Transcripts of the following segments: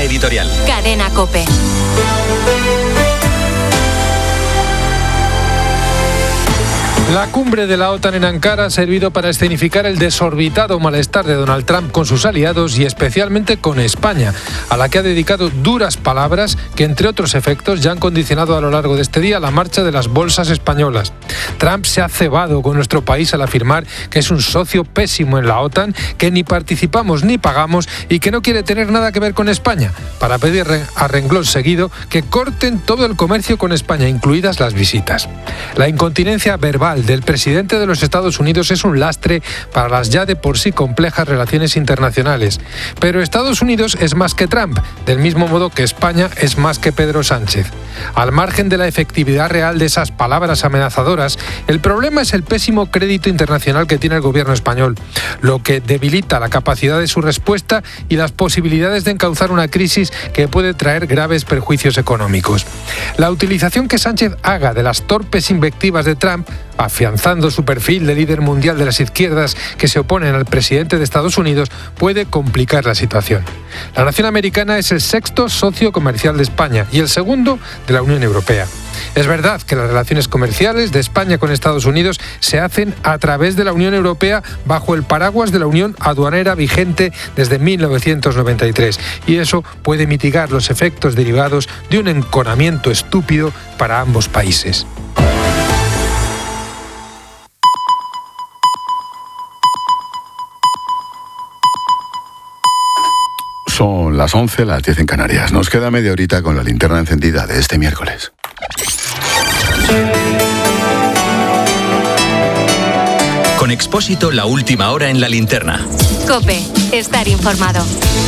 editorial. Cadena COPE. La cumbre de la OTAN en Ankara ha servido para escenificar el desorbitado malestar de Donald Trump con sus aliados y especialmente con España, a la que ha dedicado duras palabras que, entre otros efectos, ya han condicionado a lo largo de este día la marcha de las bolsas españolas. Trump se ha cebado con nuestro país al afirmar que es un socio pésimo en la OTAN, que ni participamos ni pagamos y que no quiere tener nada que ver con España, para pedir a renglón seguido que corten todo el comercio con España, incluidas las visitas. La incontinencia verbal del presidente de los Estados Unidos es un lastre para las ya de por sí complejas relaciones internacionales. Pero Estados Unidos es más que Trump, del mismo modo que España es más que Pedro Sánchez. Al margen de la efectividad real de esas palabras amenazadoras, el problema es el pésimo crédito internacional que tiene el gobierno español, lo que debilita la capacidad de su respuesta y las posibilidades de encauzar una crisis que puede traer graves perjuicios económicos. La utilización que Sánchez haga de las torpes invectivas de Trump, afianzando su perfil de líder mundial de las izquierdas que se oponen al presidente de Estados Unidos, puede complicar la situación. La nación americana es el sexto socio comercial de España y el segundo de la Unión Europea. Es verdad que las relaciones comerciales de España con Estados Unidos se hacen a través de la Unión Europea bajo el paraguas de la Unión Aduanera vigente desde 1993, y eso puede mitigar los efectos derivados de un enconamiento estúpido para ambos países. Son las 11, las 10 en Canarias. Nos queda media horita con la linterna encendida de este miércoles. Con Expósito, la última hora en la linterna. COPE, estar informado.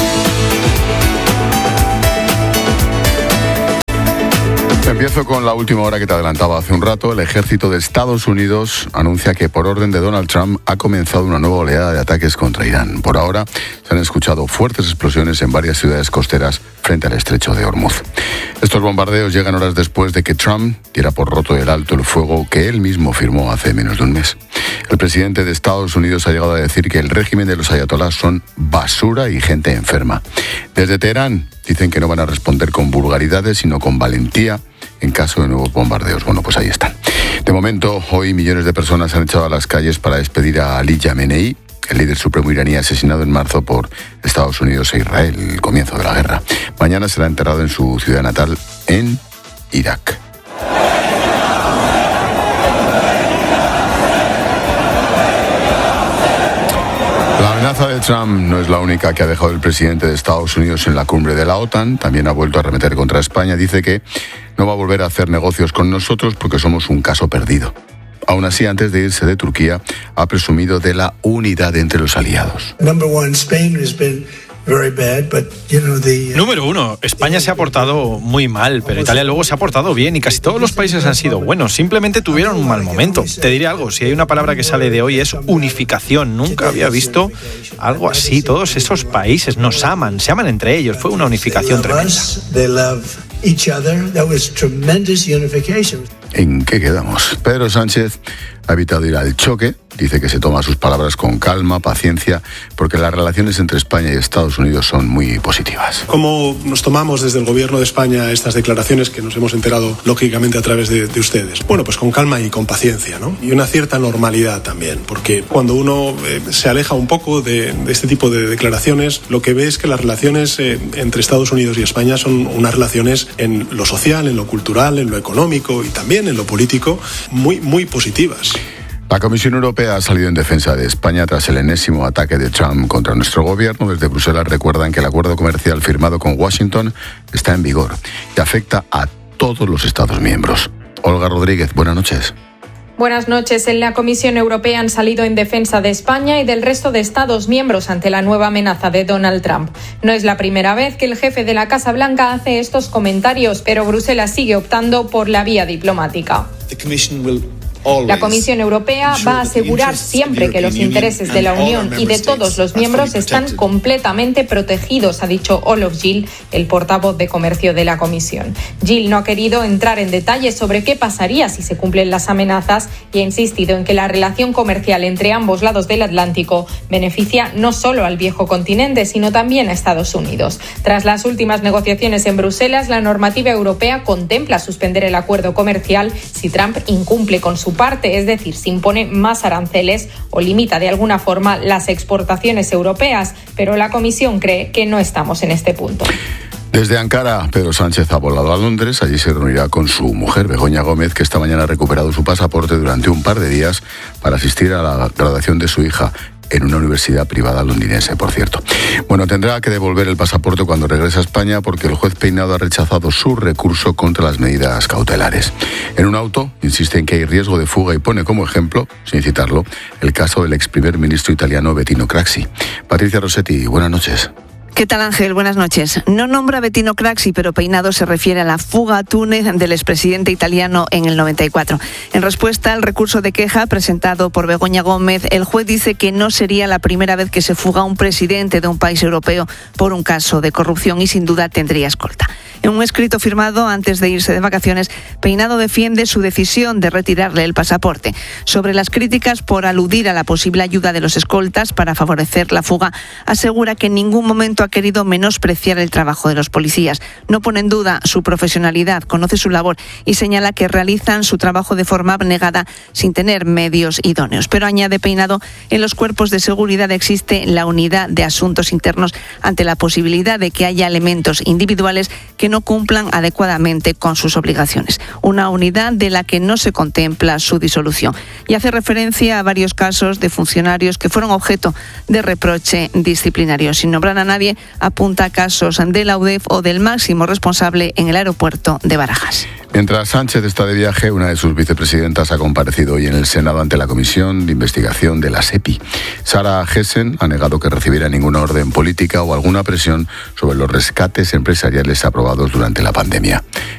Empiezo con la última hora que te adelantaba hace un rato. El ejército de Estados Unidos anuncia que por orden de Donald Trump ha comenzado una nueva oleada de ataques contra Irán. Por ahora se han escuchado fuertes explosiones en varias ciudades costeras frente al estrecho de Hormuz. Estos bombardeos llegan horas después de que Trump diera por roto el alto el fuego que él mismo firmó hace menos de un mes. El presidente de Estados Unidos ha llegado a decir que el régimen de los ayatolás son basura y gente enferma. Desde Teherán dicen que no van a responder con vulgaridades, sino con valentía en caso de nuevos bombardeos. Bueno, pues ahí están. De momento, hoy millones de personas han echado a las calles para despedir a Ali Khamenei, el líder supremo iraní asesinado en marzo por Estados Unidos e Israel, el comienzo de la guerra. Mañana será enterrado en su ciudad natal, en Irak. La amenaza de Trump no es la única que ha dejado el presidente de Estados Unidos en la cumbre de la OTAN. También ha vuelto a arremeter contra España. Dice que no va a volver a hacer negocios con nosotros porque somos un caso perdido. Aún así, antes de irse de Turquía, ha presumido de la unidad entre los aliados. Número uno, España se ha portado muy mal, pero Italia luego se ha portado bien y casi todos los países han sido buenos, simplemente tuvieron un mal momento. Te diré algo, si hay una palabra que sale de hoy es unificación. Nunca había visto algo así. Todos esos países nos aman, se aman entre ellos. Fue una unificación tremenda. ¿En qué quedamos? Pedro Sánchez ha evitado ir al choque. Dice que se toma sus palabras con calma, paciencia, porque las relaciones entre España y Estados Unidos son muy positivas. ¿Cómo nos tomamos desde el Gobierno de España estas declaraciones que nos hemos enterado, lógicamente, a través de ustedes? Bueno, pues con calma y con paciencia, ¿no? Y una cierta normalidad también, porque cuando uno se aleja un poco de este tipo de declaraciones, lo que ve es que las relaciones entre Estados Unidos y España son unas relaciones en lo social, en lo cultural, en lo económico y también en lo político muy, muy positivas. La Comisión Europea ha salido en defensa de España tras el enésimo ataque de Trump contra nuestro gobierno. Desde Bruselas recuerdan que el acuerdo comercial firmado con Washington está en vigor y afecta a todos los Estados miembros. Olga Rodríguez, buenas noches. Buenas noches. En la Comisión Europea han salido en defensa de España y del resto de Estados miembros ante la nueva amenaza de Donald Trump. No es la primera vez que el jefe de la Casa Blanca hace estos comentarios, pero Bruselas sigue optando por la vía diplomática. La Comisión Europea va a asegurar siempre que los intereses de la Unión y de todos los miembros están completamente protegidos, ha dicho Olof Gil, el portavoz de Comercio de la Comisión. Gil no ha querido entrar en detalles sobre qué pasaría si se cumplen las amenazas y ha insistido en que la relación comercial entre ambos lados del Atlántico beneficia no solo al viejo continente, sino también a Estados Unidos. Tras las últimas negociaciones en Bruselas, la normativa europea contempla suspender el acuerdo comercial si Trump incumple con su parte, es decir, si impone más aranceles o limita de alguna forma las exportaciones europeas, pero la Comisión cree que no estamos en este punto. Desde Ankara, Pedro Sánchez ha volado a Londres. Allí se reunirá con su mujer, Begoña Gómez, que esta mañana ha recuperado su pasaporte durante un par de días para asistir a la graduación de su hija en una universidad privada londinense, por cierto. Bueno, tendrá que devolver el pasaporte cuando regrese a España porque el juez Peinado ha rechazado su recurso contra las medidas cautelares. En un auto insiste en que hay riesgo de fuga y pone como ejemplo, sin citarlo, el caso del ex primer ministro italiano Bettino Craxi. Patricia Rossetti, buenas noches. ¿Qué tal, Ángel? Buenas noches. No nombra a Bettino Craxi, pero Peinado se refiere a la fuga a Túnez del expresidente italiano en el 94. En respuesta al recurso de queja presentado por Begoña Gómez, el juez dice que no sería la primera vez que se fuga un presidente de un país europeo por un caso de corrupción y sin duda tendría escolta. En un escrito firmado antes de irse de vacaciones, Peinado defiende su decisión de retirarle el pasaporte. Sobre las críticas por aludir a la posible ayuda de los escoltas para favorecer la fuga, asegura que en ningún momento ha querido menospreciar el trabajo de los policías. No pone en duda su profesionalidad, conoce su labor y señala que realizan su trabajo de forma abnegada sin tener medios idóneos. Pero añade Peinado, en los cuerpos de seguridad existe la unidad de asuntos internos ante la posibilidad de que haya elementos individuales que no cumplan adecuadamente con sus obligaciones. Una unidad de la que no se contempla su disolución. Y hace referencia a varios casos de funcionarios que fueron objeto de reproche disciplinario. Sin nombrar a nadie, apunta a casos de la UDEF o del máximo responsable en el aeropuerto de Barajas. Mientras Sánchez está de viaje, una de sus vicepresidentas ha comparecido hoy en el Senado ante la Comisión de Investigación de la SEPI. Sara Gessen ha negado que recibiera ninguna orden política o alguna presión sobre los rescates empresariales aprobados durante la pandemia.